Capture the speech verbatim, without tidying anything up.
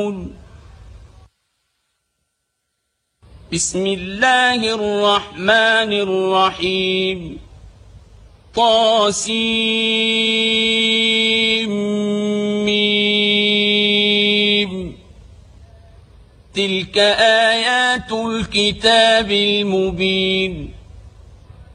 بسم الله الرحمن الرحيم طاسيم تلك آيات الكتاب المبين